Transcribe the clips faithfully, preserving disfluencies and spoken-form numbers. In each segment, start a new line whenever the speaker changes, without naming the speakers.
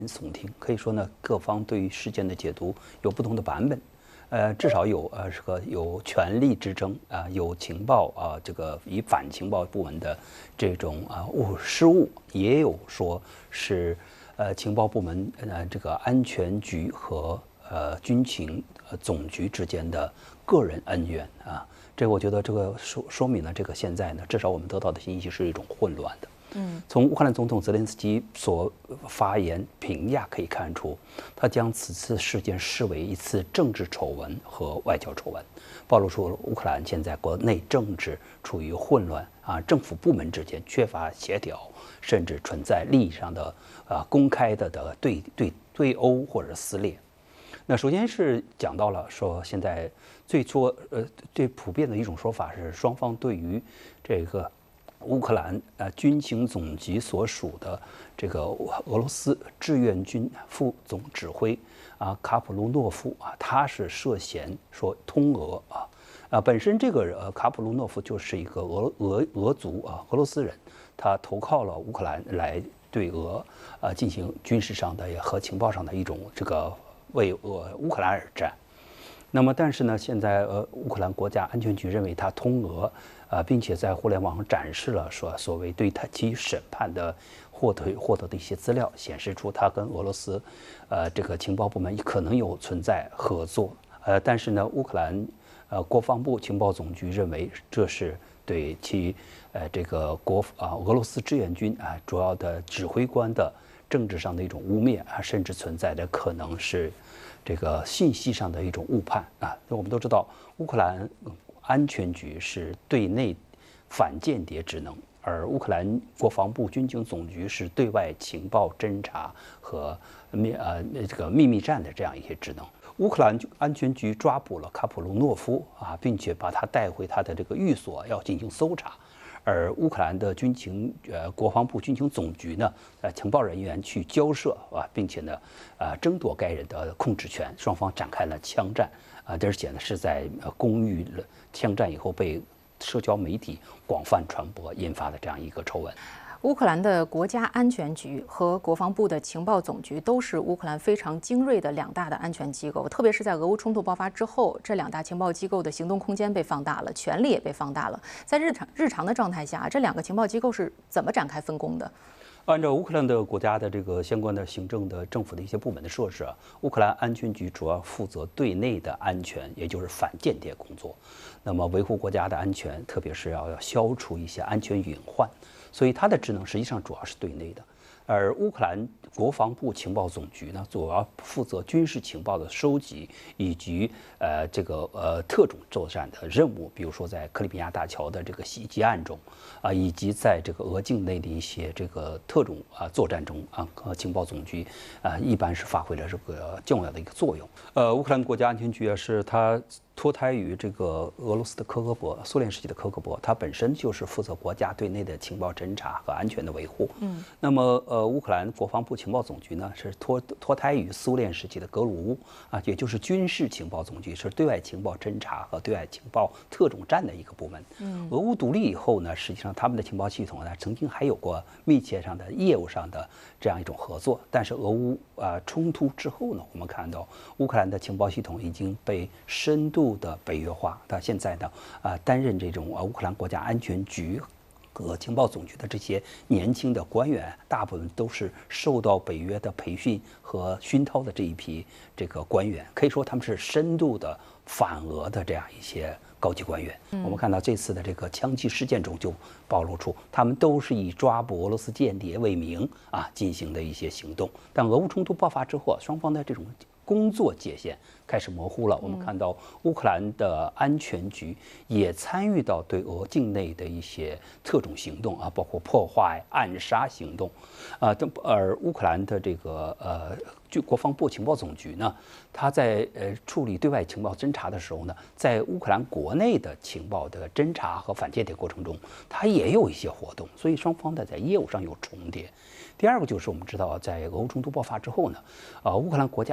耸听，可以说呢，各方对于事件的解读有不同的版本。呃，至少有呃这个有权力之争啊、呃，有情报啊、呃，这个以反情报部门的这种啊误失误，也有说是呃情报部门呃这个安全局和呃军情呃总局之间的个人恩怨啊。这我觉得这个说说明了这个现在呢，至少我们得到的信息是一种混乱的。嗯，从乌克兰总统泽连斯基所发言评价可以看出，他将此次事件视为一次政治丑闻和外交丑闻，暴露出乌克兰现在国内政治处于混乱啊，政府部门之间缺乏协调，甚至存在利益上的啊公开的的对对对殴或者撕裂。那首先是讲到了说，现在最初呃最普遍的一种说法是，双方对于这个乌克兰呃军情总局所属的这个俄罗斯志愿军副总指挥啊卡普卢诺夫啊，他是涉嫌说通俄啊啊，本身这个呃卡普卢诺夫就是一个俄俄俄族啊俄罗斯人，他投靠了乌克兰来对俄啊进行军事上的和情报上的一种这个为俄乌克兰而战。那么，但是呢，现在呃，乌克兰国家安全局认为他通俄，呃，并且在互联网上展示了说所谓对他其审判的获得获得的一些资料，显示出他跟俄罗斯，呃，这个情报部门可能有存在合作。呃，但是呢，乌克兰呃国防部情报总局认为这是对其呃这个国啊俄罗斯志愿军啊主要的指挥官的政治上的一种污蔑啊，甚至存在的可能是这个信息上的一种误判啊。我们都知道，乌克兰安全局是对内反间谍职能，而乌克兰国防部军情总局是对外情报侦察和秘呃这个秘密战的这样一些职能。乌克兰安全局抓捕了卡普卢诺夫啊，并且把他带回他的这个寓所要进行搜查。而乌克兰的军情呃国防部军情总局呢，呃情报人员去交涉啊，并且呢，呃争夺该人的控制权，双方展开了枪战啊，而且呢是在呃公寓枪战以后被社交媒体广泛传播，引发的这样一个丑闻。
乌克兰的国家安全局和国防部的情报总局都是乌克兰非常精锐的两大的安全机构，特别是在俄乌冲突爆发之后，这两大情报机构的行动空间被放大了，权力也被放大了。在日常日常的状态下，这两个情报机构是怎么展开分工的？
按照乌克兰的国家的这个相关的行政的政府的一些部门的设置啊，乌克兰安全局主要负责对内的安全，也就是反间谍工作。那么维护国家的安全，特别是要要消除一些安全隐患，所以它的职能实际上主要是对内的。而乌克兰国防部情报总局呢，主要负责军事情报的收集以及呃这个呃特种作战的任务，比如说在克里米亚大桥的这个袭击案中啊，以及在这个俄境内的一些这个特种啊作战中啊，和情报总局啊一般是发挥了这个重要的一个作用。呃，乌克兰国家安全局啊，是它脱胎于这个俄罗斯的科格勃，苏联时期的科格勃，它本身就是负责国家对内的情报侦察和安全的维护。嗯，那么呃，乌克兰国防部情报总局呢，是脱脱胎于苏联时期的格鲁乌啊，也就是军事情报总局，是对外情报侦察和对外情报特种战的一个部门。嗯，俄乌独立以后呢，实际上他们的情报系统呢，曾经还有过密切上的业务上的这样一种合作，但是俄乌啊、呃、冲突之后呢，我们看到乌克兰的情报系统已经被深度的北约化，他现在呢，啊、呃，担任这种呃乌克兰国家安全局和情报总局的这些年轻的官员，大部分都是受到北约的培训和熏陶的这一批这个官员，可以说他们是深度的反俄的这样一些高级官员。嗯、我们看到这次的这个枪击事件中就暴露出，他们都是以抓捕俄罗斯间谍为名啊进行的一些行动。但俄乌冲突爆发之后，双方的这种工作界限开始模糊了。我们看到乌克兰的安全局也参与到对俄境内的一些特种行动啊，包括破坏、暗杀行动，啊，而乌克兰的这个呃，就国防部情报总局呢，他在呃处理对外情报侦察的时候呢，在乌克兰国内的情报的侦察和反间谍过程中，它也有一些活动，所以双方的在业务上有重叠。第二个就是我们知道，在俄乌冲突爆发之后呢，呃，乌克兰国家安全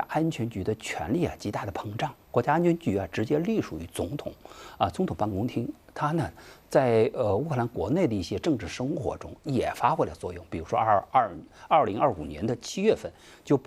全局的权力啊极大的膨胀，国家安全局啊直接隶属于总统，啊总统办公厅，它呢在呃乌克兰国内的一些政治生活中也发挥了作用，比如说二二二零二五年的七月份就。